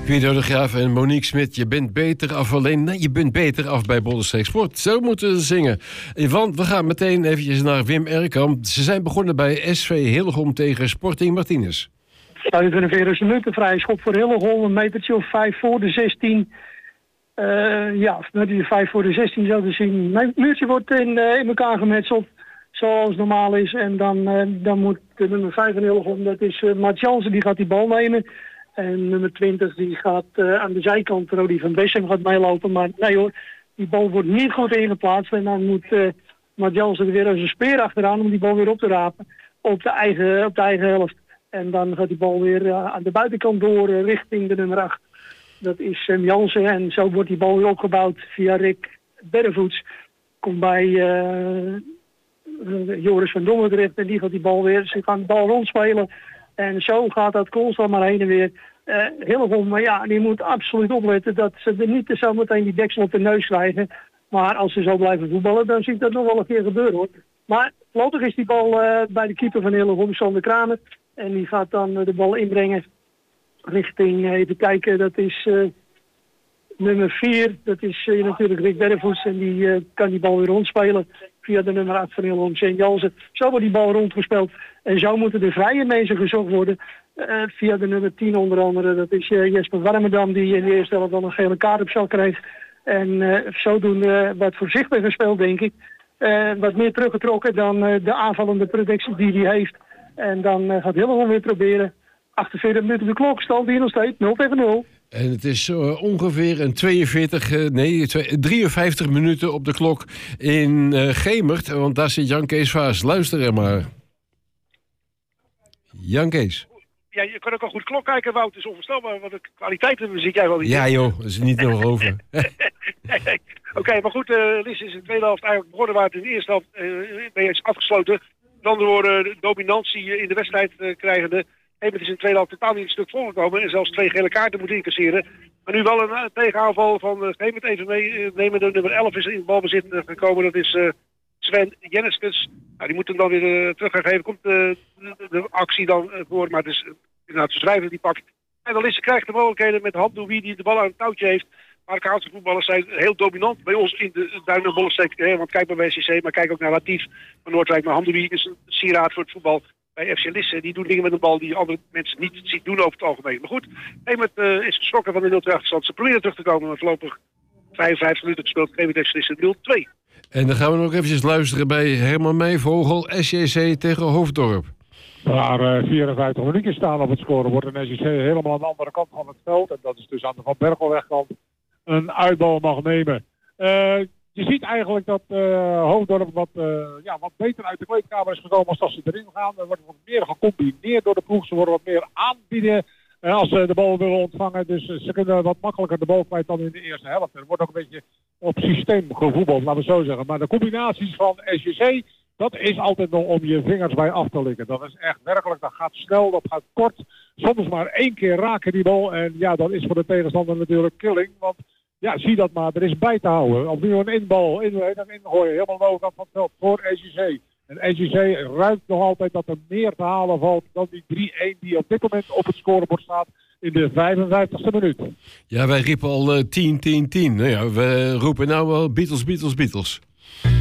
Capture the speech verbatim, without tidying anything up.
Guido de Graaf en Monique Smit, je bent beter af alleen. Nee, je bent beter af bij Bollenstreek Sport. Zo moeten ze zingen. Want we gaan meteen eventjes naar Wim Erkamp. Ze zijn begonnen bij S V Hillegom tegen Sporting Martinez. zevenenveertig minuten, vrije schop voor Hillegom. Een metertje of vijf voor de zestien. Uh, ja, met die vijf voor de zestien zo te zien. Het muurtje wordt in, uh, in elkaar gemetseld. Zoals normaal is. En dan, uh, dan moet de nummer vijf van Hillegom, dat is uh, Mart Jansen, die gaat die bal nemen. En nummer twintig, die gaat uh, aan de zijkant, Rodi van Bessem gaat meelopen. Maar nee hoor, die bal wordt niet goed ingeplaatst. En dan moet uh, Mart Jansen er weer als een speer achteraan om die bal weer op te rapen. Op de eigen, op de eigen helft. En dan gaat die bal weer uh, aan de buitenkant door uh, richting de nummer acht. Dat is Sam Jansen. En zo wordt die bal weer opgebouwd via Rick Berrevoets. Komt bij uh, uh, Joris van Dongerdrecht en die gaat die bal weer. Ze gaan de bal rondspelen. En zo gaat dat constant maar heen en weer. Uh, Hillegom, maar ja, die moet absoluut opletten dat ze er niet zo meteen die deksel op de neus krijgen. Maar als ze zo blijven voetballen, dan zie ik dat nog wel een keer gebeuren hoor. Maar voorlopig is die bal uh, bij de keeper van Hillegom, Sander Kramer. En die gaat dan uh, de bal inbrengen richting, uh, even kijken, dat is uh, nummer vier. Dat is uh, natuurlijk Rick Berrevoets en die uh, kan die bal weer rondspelen via de nummer acht van Hillegom, Saint Jansen. Zo wordt die bal rondgespeeld. En zo moeten de vrije mensen gezocht worden. Uh, via de nummer tien onder andere. Dat is uh, Jesper Warmerdam die in de eerste helft dan een gele kaart op zak kreeg. En uh, zodoende uh, wat voorzichtiger gespeeld denk ik. Uh, wat meer teruggetrokken dan uh, de aanvallende productie die hij heeft. En dan uh, gaat Hillegom weer proberen. achtenveertig minuten de klok, stand hier nog steeds nul tegen nul. En het is uh, ongeveer een tweeënveertig, uh, nee, drieënvijftig minuten op de klok in uh, Gemert. Want daar zit Jan Kees Vaas. Luister er maar. Jan Kees. Ja, je kan ook al goed klok kijken, Wout. Het is onvoorstelbaar wat de kwaliteiten zie jij wel niet. Ja joh, dat is niet nog over. nee, nee. Oké, okay, maar goed, uh, Lis is in de tweede helft eigenlijk begonnen waar het in de eerste helft uh, ben je afgesloten. Met andere woorden, dominantie in de wedstrijd uh, krijgende. Emmet is in de tweede helft totaal niet een stuk voorgekomen en zelfs twee gele kaarten moeten incasseren. Maar nu wel een uh, tegenaanval van uh, Emmet even meenemen. De nummer elf is in balbezit uh, gekomen, dat is uh, Sven Jenneskens. Nou, die moet hem dan weer uh, terug gaan geven. Komt uh, de, de actie dan uh, voor, maar het is uh, inderdaad Schrijver die pakt. En dan Lisse krijgt de mogelijkheden met Hamdoui die de bal aan het touwtje heeft. Marokkaanse voetballers zijn heel dominant bij ons in de Duin- en Bollenstreek. Eh, want kijk maar bij S C C, maar kijk ook naar Latief van Noordwijk. Maar Hamdoui is een sieraad voor het voetbal bij F C Lisse. Die doen dingen met een bal die andere mensen niet zien doen over het algemeen. Maar goed, Emmet uh, is geschrokken van de nul twee achterstand. Ze proberen terug te komen, maar voorlopig vijfenvijftig minuten gespeeld. Emmet F C Lisse nul twee. En dan gaan we nog eventjes luisteren bij Herman Meijvogel, S J C tegen Hoofddorp. Waar uh, vierenvijftig minuten staan op het scorebord en S J C helemaal aan de andere kant van het veld. En dat is dus aan de Van Berkelwegkant een uitbal mag nemen. Uh, je ziet eigenlijk dat uh, Hoofddorp wat, uh, ja, wat beter uit de kleedkamer is gekomen als dat ze erin gaan. Er wordt wat meer gecombineerd door de ploeg. Ze worden wat meer aanbieden uh, als ze de bal willen ontvangen. Dus uh, ze kunnen wat makkelijker de bal kwijt dan in de eerste helft. Er wordt ook een beetje op systeem gevoetbald, laten we zo zeggen. Maar de combinaties van S J C, dat is altijd nog om je vingers bij af te likken. Dat is echt werkelijk, dat gaat snel, dat gaat kort. Soms maar één keer raken die bal. En ja, dat is voor de tegenstander natuurlijk killing. Want ja, zie dat maar, er is bij te houden. Opnieuw een inbal, in, en ingooien, helemaal de overkant van het veld voor S J C. En S J C ruikt nog altijd dat er meer te halen valt dan die drie-een die op dit moment op het scorebord staat in de vijfenvijftigste minuut. Ja, wij riepen al uh, tien, tien, tien. Nou ja, we roepen nou wel Beatles, Beatles, Beatles.